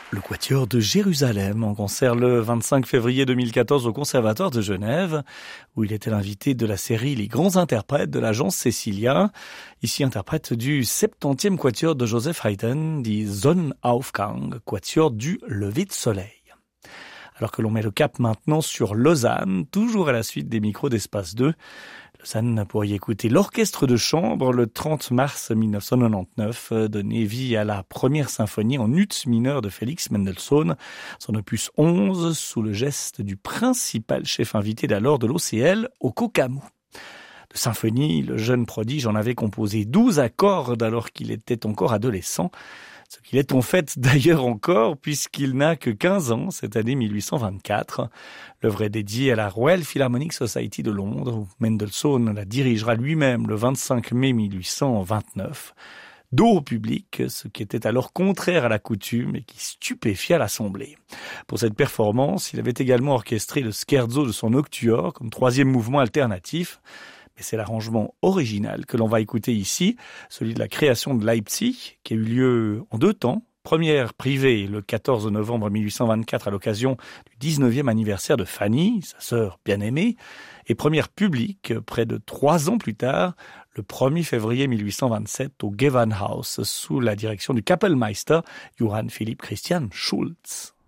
Le Quatuor de Jérusalem en concert le 25 février 2014 au Conservatoire de Genève, où il était l'invité de la série Les Grands Interprètes de l'agence Cecilia, ici interprète du 70e Quatuor de Joseph Haydn, dit Sonnenaufgang, Quatuor du lever de soleil. Alors que l'on met le cap maintenant sur Lausanne, toujours à la suite des micros d'Espace 2, Lausanne pour y écouter l'orchestre de chambre le 30 mars 1999 donner vie à la première symphonie en ut mineur de Félix Mendelssohn, son opus 11 sous le geste du principal chef invité d'alors de l'OCL, Oko Kamou. De symphonie, le jeune prodige en avait composé 12 à cordes alors qu'il était encore adolescent. Ce qu'il est en fait d'ailleurs encore, puisqu'il n'a que 15 ans, cette année 1824. L'œuvre est dédiée à la Royal Philharmonic Society de Londres, où Mendelssohn la dirigera lui-même le 25 mai 1829. Dos au public, ce qui était alors contraire à la coutume et qui stupéfia l'assemblée. Pour cette performance, il avait également orchestré le scherzo de son Nocturne comme troisième mouvement alternatif. Et c'est l'arrangement original que l'on va écouter ici, celui de la création de Leipzig, qui a eu lieu en 2 temps. Première privée le 14 novembre 1824 à l'occasion du 19e anniversaire de Fanny, sa sœur bien-aimée, et première publique près de 3 ans plus tard, le 1er février 1827 au Gewandhaus, sous la direction du Kapellmeister Johann Philipp Christian Schulz.